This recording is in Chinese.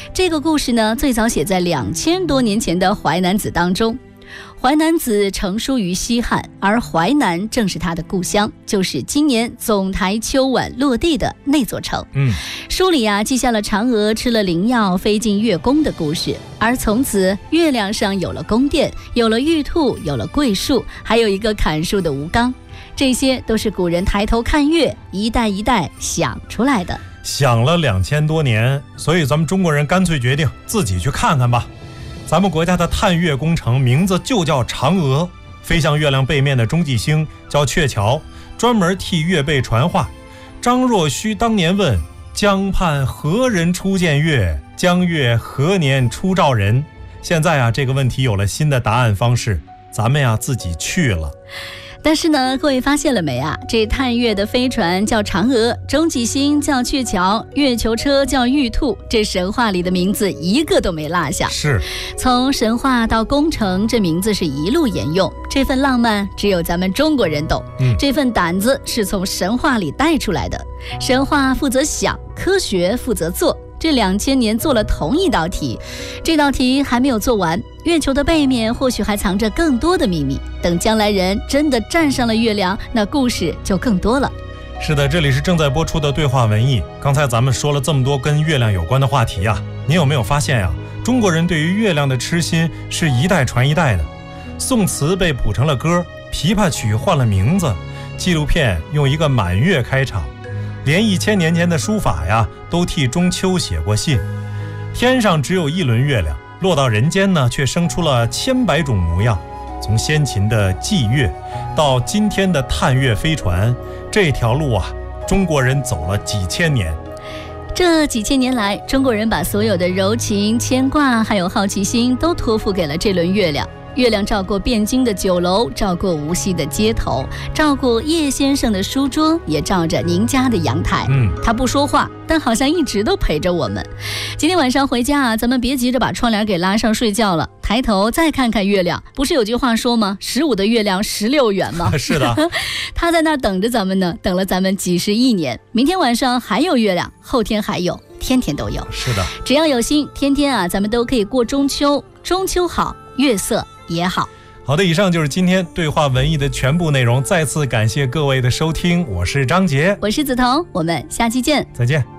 这个故事呢，最早写在2000多年前的《淮南子》当中。淮南子成书于西汉，而淮南正是他的故乡，就是今年总台秋晚落地的那座城。书里记下了嫦娥吃了灵药飞进月宫的故事，而从此月亮上有了宫殿，有了玉兔，有了桂树，还有一个砍树的吴刚。这些都是古人抬头看月，一代一代想出来的。 想了2000多年，所以咱们中国人干脆决定自己去看看吧。咱们国家的探月工程名字就叫嫦娥，飞向月亮背面的中继星叫鹊桥，专门替月背传话。张若虚当年问：江畔何人初见月？江月何年初照人？现在这个问题有了新的答案方式，咱们自己去了。 但是呢，各位发现了没这探月的飞船叫嫦娥，中继星叫鹊桥，月球车叫玉兔，这神话里的名字一个都没落下。 是， 从神话到工程，这名字是一路沿用。这份浪漫只有咱们中国人懂，这份胆子是从神话里带出来的。神话负责想，科学负责做。这2000年做了同一道题，这道题还没有做完，月球的背面或许还藏着更多的秘密，等将来人真的站上了月亮，那故事就更多了。 是的，这里是正在播出的对话文艺。刚才咱们说了这么多跟月亮有关的话题您有没有发现中国人对于月亮的痴心是一代传一代的。宋词被谱成了歌，琵琶曲换了名字，纪录片用一个满月开场，连1000年前的书法都替中秋写过信。天上只有一轮月亮，落到人间呢，却生出了千百种模样。从先秦的祭月到今天的探月飞船，这条路中国人走了几千年。 这几千年来，中国人把所有的柔情、牵挂还有好奇心都托付给了这轮月亮。月亮照过汴京的酒楼，照过无锡的街头，照过叶先生的书桌，也照着您家的阳台。他不说话，但好像一直都陪着我们。今天晚上回家咱们别急着把窗帘给拉上睡觉了，抬头再看看月亮。不是有句话说吗？15的月亮16圆吗？ 是的， 他在那儿等着咱们呢，等了咱们几十亿年。明天晚上还有月亮，后天还有，天天都有。 是的， 只要有心，天天咱们都可以过中秋。中秋好，月色也好。 好的，以上就是今天对话文艺的全部内容，再次感谢各位的收听，我是张杰， 我是梓潼，我们下期见， 再见。